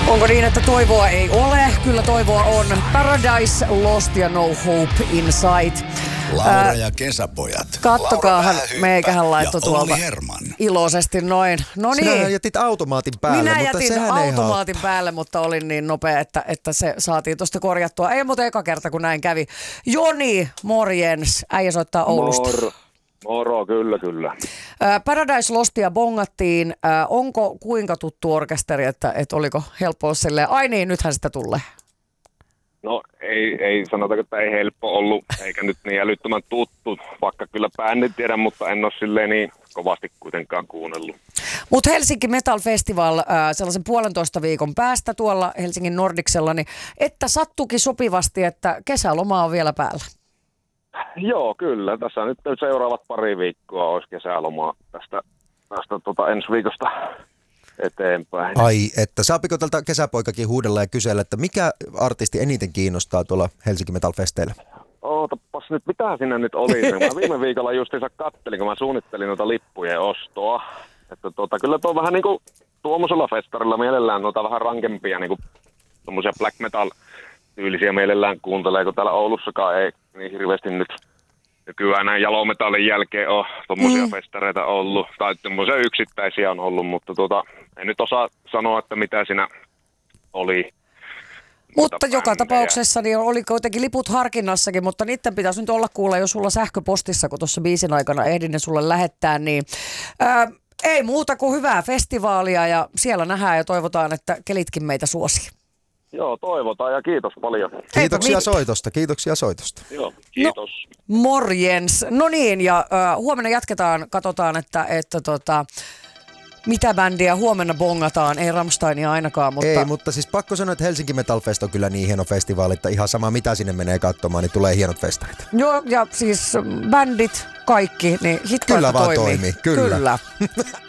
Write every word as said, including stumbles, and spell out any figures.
Onko niin, että toivoa ei ole? Kyllä toivoa on. Paradise Lost ja No Hope Inside. Laura ja kesäpojat. Kattokaahan, meikähän laittoi tuolta Herman. iloisesti noin. No niin. Sinä jätit automaatin päälle, Minä mutta jätin sehän ei automaatin päälle, mutta olin niin nopea, että, että se saatiin tuosta korjattua. Ei muuta eka kerta, kun näin kävi. Joni, morjens. Äijä soittaa Oulusta. Moro. Moro, kyllä, kyllä. Paradise Lostia bongattiin. Onko kuinka tuttu orkesteri, että, että oliko helppoa silleen? Ai niin, nythän sitä tulee. No ei, ei sanota, että ei helppo ollut, eikä nyt niin älyttömän tuttu, vaikka kyllä bändin tiedän, mutta en ole silleen niin kovasti kuitenkaan kuunnellut. Mutta Helsinki Metal Festival äh, sellaisen puolentoista viikon päästä tuolla Helsingin Nordicsella, niin että sattukin sopivasti, että kesäloma on vielä päällä. Joo, kyllä. Tässä nyt seuraavat pari viikkoa olisi kesälomaa tästä, tästä tota ensi viikosta eteenpäin. Ai, että saapiko tältä kesäpoikakin huudella ja kysellä, että mikä artisti eniten kiinnostaa tuolla Helsinki Metal Festeillä? Ootapas nyt, mitä siinä nyt oli? Mä viime viikolla justiinsa kattelin, kun mä suunnittelin noita lippujen ostoa. Että tuota, kyllä tuo vähän niinku tuommoisella festarilla mielellään noita vähän rankempia niinku tommosia black metal tyylisiä mielellään kuuntelee, kun täällä Oulussakaan ei niin hirveästi nyt nykyään näin jalometallin jälkeen ole tommosia mm. festareita ollut, tai tommosia yksittäisiä on ollut, mutta tuota, en nyt osaa sanoa, että mitä siinä oli. Mutta bändejä. Joka tapauksessa niin oli kuitenkin liput harkinnassakin, mutta niiden pitäisi nyt olla kuulla jo sulla sähköpostissa, kun tuossa biisin aikana ehdin ne sulle lähettää, niin ää, ei muuta kuin hyvää festivaalia ja siellä nähdään ja toivotaan, että kelitkin meitä suosii. Joo, toivotaan ja kiitos paljon. Kiitoksia soitosta, kiitoksia soitosta. Joo, kiitos. No, morjens. No niin, ja uh, huomenna jatketaan, katsotaan, että, että tota, mitä bändiä huomenna bongataan. Ei Rammsteinia ainakaan, mutta... Ei, mutta siis pakko sanoa, että Helsinki Metal Fest on kyllä niin hieno festivaali, että ihan sama mitä sinne menee katsomaan, niin tulee hienot festarit. Joo, ja siis bändit, kaikki, niin hitto, Kyllä vaan toimii. toimii, kyllä. kyllä.